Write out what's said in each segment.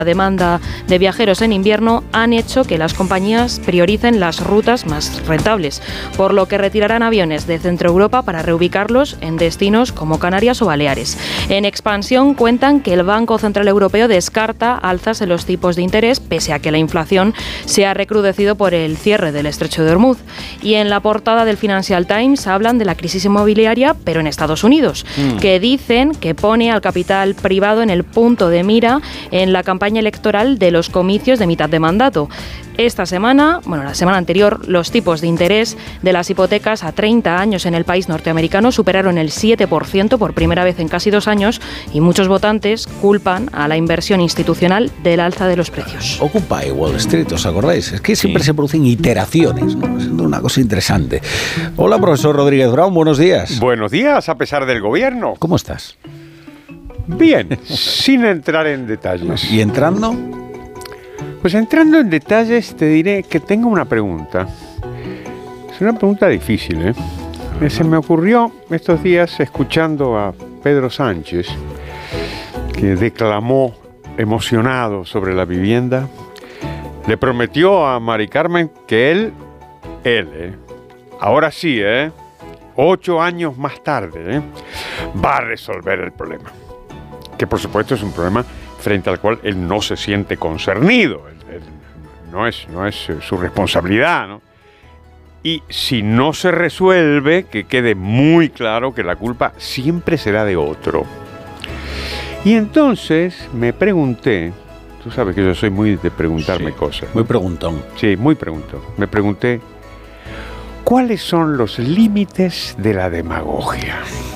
La demanda de viajeros en invierno han hecho que las compañías prioricen las rutas más rentables, por lo que retirarán aviones de Centro Europa para reubicarlos en destinos como Canarias o Baleares. En expansión cuentan que el Banco Central Europeo descarta alzas en los tipos de interés, pese a que la inflación se ha recrudecido por el cierre del Estrecho de Hormuz. Y en la portada del Financial Times hablan de la crisis inmobiliaria, pero en Estados Unidos, que dicen que pone al capital privado en el punto de mira en la campaña electoral de los comicios de mitad de mandato. Esta semana, la semana anterior, los tipos de interés de las hipotecas a 30 años en el país norteamericano superaron el 7% por primera vez en casi 2 años y muchos votantes culpan a la inversión institucional del alza de los precios. Occupy Wall Street, ¿os acordáis? Es que siempre se producen iteraciones, ¿no? Es una cosa interesante. Hola, profesor Rodríguez Brown, buenos días. Buenos días, a pesar del gobierno. ¿Cómo estás? Bien, sin entrar en detalles. ¿Y entrando? Pues entrando en detalles te diré que tengo una pregunta. Es una pregunta difícil, ¿eh? Se me ocurrió estos días escuchando a Pedro Sánchez, que declamó emocionado sobre la vivienda. Le prometió a Mari Carmen que él, ahora sí, 8 años más tarde, va a resolver el problema. Que por supuesto es un problema frente al cual él no se siente concernido. No es su responsabilidad, ¿no? Y si no se resuelve, que quede muy claro que la culpa siempre será de otro. Y entonces me pregunté, tú sabes que yo soy muy de preguntarme cosas, ¿no? Muy preguntón. Sí, muy preguntón. Me pregunté, ¿cuáles son los límites de la demagogia?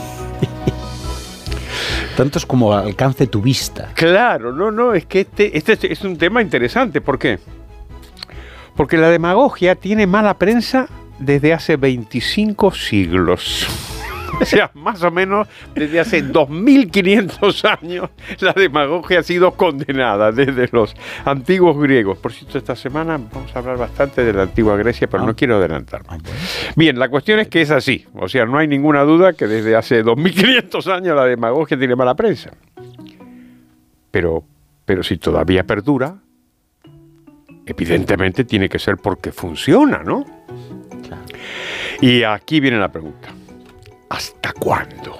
Tantos como alcance tu vista. Claro, no, es que este es un tema interesante. ¿Por qué? Porque la demagogia tiene mala prensa desde hace 25 siglos. O sea, más o menos desde hace 2500 años la demagogia ha sido condenada desde los antiguos griegos. Por cierto, esta semana vamos a hablar bastante de la antigua Grecia, pero no quiero adelantarme. Bien, la cuestión es que es así. O sea, no hay ninguna duda que desde hace 2500 años la demagogia tiene mala prensa. Pero si todavía perdura, evidentemente tiene que ser porque funciona, ¿no? Claro. Y aquí viene la pregunta. ¿Hasta cuándo?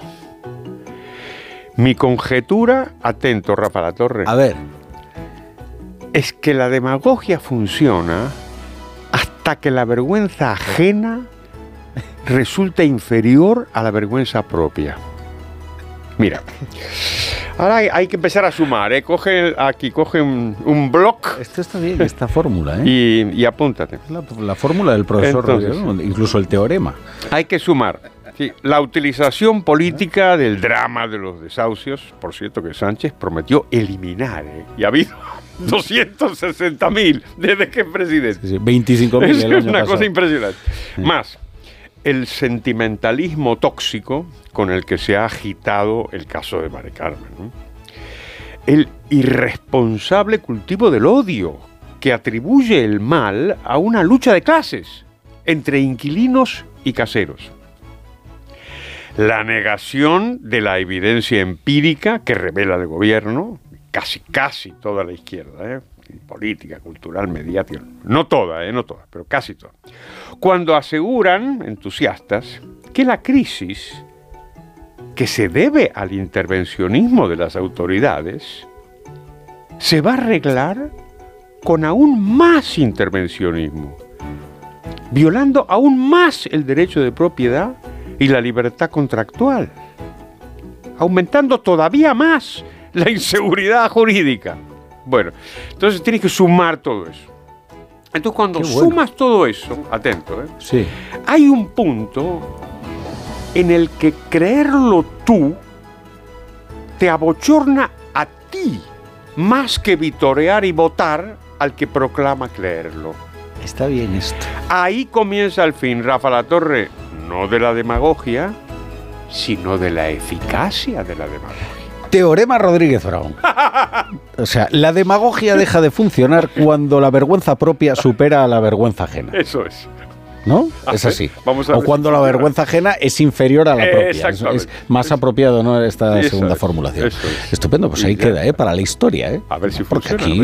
Mi conjetura, atento, Rafa Latorre. A ver. Es que la demagogia funciona hasta que la vergüenza ajena resulta inferior a la vergüenza propia. Mira, ahora hay que empezar a sumar, ¿eh? Coge un bloc. Esto está bien, esta fórmula, ¿eh? Y apúntate. La fórmula del profesor Rodríguez, incluso el teorema. Hay que sumar. Sí, la utilización política del drama de los desahucios, por cierto que Sánchez prometió eliminar, y ha habido 260.000 desde que es presidente. Sí, 25.000 el año Es una pasado. cosa impresionante. Sí. Más, el sentimentalismo tóxico con el que se ha agitado el caso de Mari Carmen, ¿no? El irresponsable cultivo del odio que atribuye el mal a una lucha de clases entre inquilinos y caseros. La negación de la evidencia empírica que revela el gobierno, casi toda la izquierda, política, cultural, mediática, no toda, pero casi toda. Cuando aseguran, entusiastas, que la crisis, que se debe al intervencionismo de las autoridades, se va a arreglar con aún más intervencionismo, violando aún más el derecho de propiedad y la libertad contractual, aumentando todavía más la inseguridad jurídica. Bueno, entonces tienes que sumar todo eso. Entonces cuando sumas todo eso, atento, sí, hay un punto en el que creerlo tú te abochorna a ti, más que vitorear y votar al que proclama creerlo. Está bien esto. Ahí comienza el fin, Rafa Latorre, no de la demagogia, sino de la eficacia de la demagogia. Teorema Rodríguez Brown. O sea, la demagogia deja de funcionar cuando la vergüenza propia supera a la vergüenza ajena. Eso es. ¿No? Es así. Vamos a o cuando la vergüenza ajena es inferior a la propia. Exactamente. Es más apropiado, ¿no? Esta segunda formulación. Eso es. Estupendo, pues ahí queda, para la historia, A ver si porque funciona. Aquí